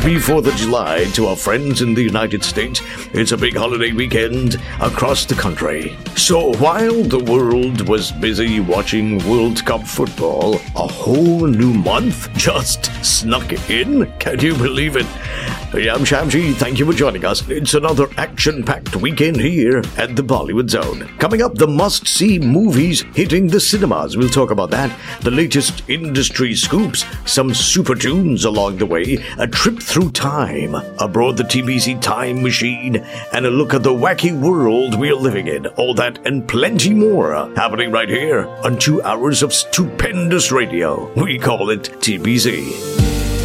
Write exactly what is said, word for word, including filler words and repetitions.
Happy fourth of July to our friends in the United States. It's a big holiday weekend across the country. So while the world was busy watching World Cup football, a whole new month just snuck in. Can you believe it? I'm Shamji. Thank you for joining us. It's another action-packed weekend here at the Bollywood Zone. Coming up, the must-see movies hitting the cinemas. We'll talk about that. The latest industry scoops, some super tunes along the way, a trip through time, aboard the T B C Time Machine, and a look at the wacky world we're living in. All that and plenty more happening right here on two hours of stupendous radio. We call it T B C.